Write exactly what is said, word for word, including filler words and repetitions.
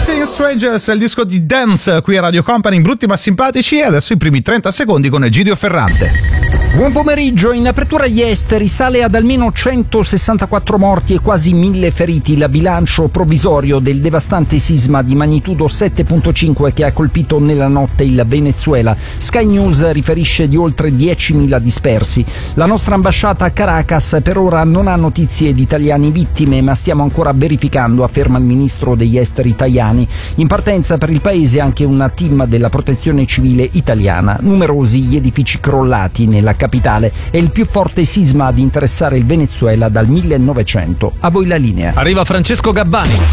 Missing Strangers, il disco di Dance qui a Radio Company, brutti ma simpatici, e adesso i primi trenta secondi con Egidio Ferrante. Buon pomeriggio. In apertura gli esteri sale ad almeno centosessantaquattro morti e quasi mille feriti il bilancio provvisorio del devastante sisma di magnitudo sette virgola cinque che ha colpito nella notte il Venezuela. Sky News riferisce di oltre diecimila dispersi. La nostra ambasciata a Caracas per ora non ha notizie di italiani vittime, ma stiamo ancora verificando, afferma il ministro degli esteri Tajani. In partenza per il paese anche un team della protezione civile italiana. Numerosi gli edifici crollati nella capitale. È il più forte sisma ad interessare il Venezuela dal millenovecento. A voi la linea. Arriva Francesco Gabbani.